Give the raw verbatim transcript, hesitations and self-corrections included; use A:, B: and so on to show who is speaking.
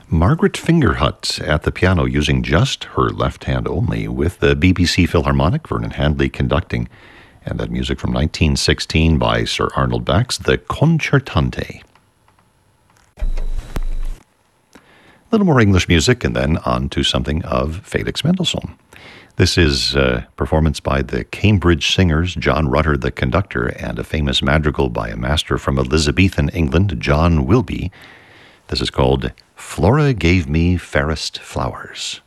A: Margaret Fingerhut at the piano using just her left hand only, with the B B C Philharmonic, Vernon Handley conducting, and that music from nineteen sixteen by Sir Arnold Bax, the Concertante. A little more English music and then on to something of Felix Mendelssohn. This is a performance by the Cambridge Singers, John Rutter the conductor, and a famous madrigal by a master from Elizabethan England, John Wilbye. This is called Flora Gave Me Fairest Flowers.